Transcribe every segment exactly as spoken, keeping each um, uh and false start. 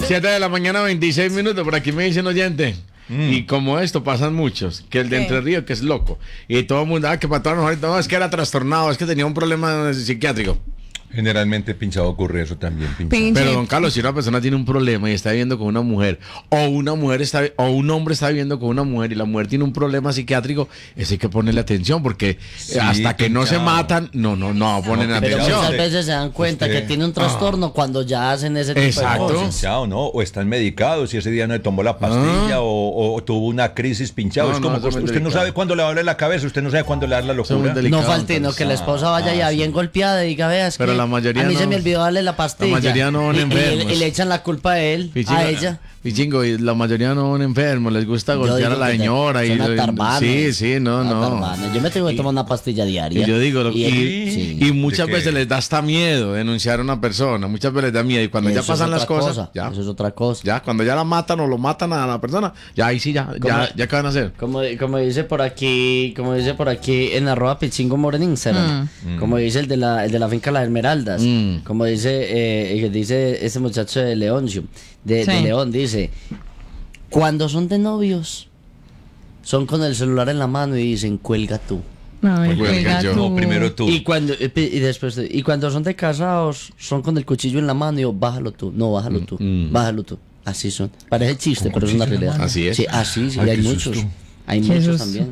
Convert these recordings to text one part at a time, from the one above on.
siete de la mañana, veintiséis minutos. Por aquí me dicen oyente. Mm. Y como esto pasan muchos, que el de Entre Ríos, que es loco. Y todo el mundo, ah, que para todos nosotros, no, es que era trastornado, es que tenía un problema psiquiátrico. Generalmente pinchado ocurre eso también. Pinche. Pero don Carlos, si una persona tiene un problema y está viviendo con una mujer, o una mujer está, o un hombre está viviendo con una mujer y la mujer tiene un problema psiquiátrico, eso hay que ponerle atención porque sí, hasta que pinchado. no se matan, no, no, no ponen Pero atención. muchas veces se dan cuenta usted, que tiene un trastorno ah, cuando ya hacen ese tipo exacto. de cosas. Pinchado, ¿no? O están medicados y ese día no le tomó la pastilla ah. o, o tuvo una crisis pinchado. No, es como no, usted delicado. No sabe cuándo le va a doler la cabeza, usted no sabe cuándo le da la locura. No falte, no, que la esposa vaya ah, ya sí. bien golpeada y diga, veas pero que la mayoría a mí no. se me olvidó darle la pastilla. La mayoría no van y, enfermos. Y, y le echan la culpa a él, Pichingo, a ella. Pichingo, y la mayoría no van enfermos, les gusta golpear a la señora. Y, tarbanos, sí, sí, no, no. Tarbanos. Yo me tengo que tomar una pastilla diaria. Y yo digo, y, y, y, sí. y muchas veces les da hasta miedo denunciar a una persona, muchas veces les da miedo. Y cuando eso ya pasan las cosas, cosa, ya. Eso es otra cosa. Ya, cuando ya la matan o lo matan a la persona, ya ahí sí, ya, ya, ya, ¿qué van a hacer? Como, como dice por aquí, como dice por aquí en arroba Pichingo More en Instagram, mm. como dice el de la, el de la finca Las Esmeraldas, mm. como dice, eh, dice ese muchacho de Leoncio, de, sí. de León, dice, cuando son de novios, son con el celular en la mano y dicen, cuelga tú. Ay, cuelga yo. tú. No, primero tú. Y cuando, y después, y cuando son de casados, son con el cuchillo en la mano y yo, bájalo tú, no, bájalo tú, mm. bájalo tú. Así son. Parece chiste, pero es una realidad. Así es. Sí, así, sí, Ay, hay muchos. Susto. Hay Jesús. muchos también.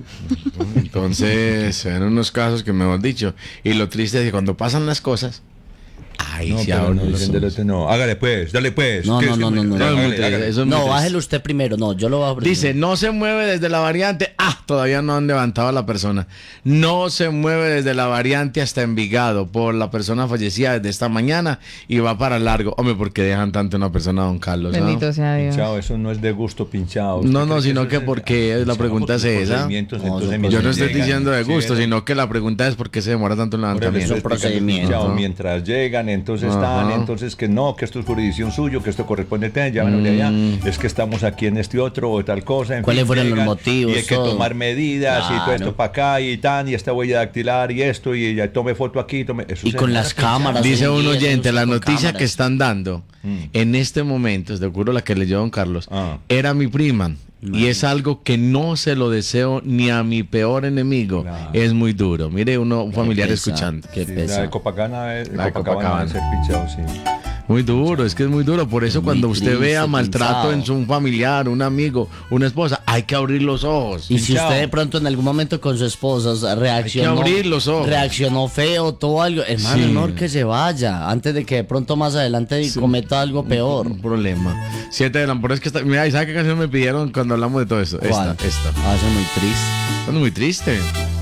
Entonces, en unos casos que mejor dicho. Y lo triste es que cuando pasan las cosas, ay, no, si ahora no, no, no, hágale pues, dale pues. No, no, no, no, no, no, no, no, bájelo usted primero, no, yo lo bajo primero. Dice, no se mueve desde la variante, ah, todavía no han levantado a la persona. No se mueve desde la variante hasta Envigado por la persona fallecida desde esta mañana y va para largo. Hombre, ¿por qué dejan tanto a una persona, don Carlos? Bendito ¿no? sea Dios. Pinchado, eso no es de gusto pinchado. No, no, sino que porque la pregunta es esa. No, yo no estoy diciendo de gusto, sino que la pregunta es por qué se demora tanto el levantamiento. Es un procedimiento. Mientras llegan, entonces están, entonces que no, que esto es jurisdicción suyo, que esto corresponde a ya mm. de allá, es que estamos aquí en este otro o tal cosa. ¿Cuáles fueron los motivos? Y hay que todo. tomar medidas claro. y todo esto para acá y tan, y esta huella dactilar y esto, y ya tome foto aquí. Tome, eso y con las cámaras. Dice un oyente, la noticia cámaras. que están dando mm. en este momento, te juro la que leyó don Carlos, ah. era mi prima. No. Y es algo que no se lo deseo ni a mi peor enemigo. Claro. Es muy duro. Mire, uno, un familiar pesa, escuchando. Qué sí, pesa. La de Copacabana es la Copacabana. Copacabana. Ser pinchado, sí. Muy duro, es que es muy duro. Por eso muy cuando usted triste, vea maltrato pinchado. en su familiar, un amigo, una esposa, hay que abrir los ojos. Y pinchado. si usted de pronto en algún momento con su esposa reaccionó, hay que abrir los ojos. reaccionó feo, todo algo, hermano, sí. mejor que se vaya, antes de que de pronto más adelante sí. cometa algo peor. Un, un problema. Siete de la por es que está, mira, ¿y sabe qué canción me pidieron cuando hablamos de todo eso? ¿Cuál? Esta, esta. Ah, eso es muy triste. Es muy triste.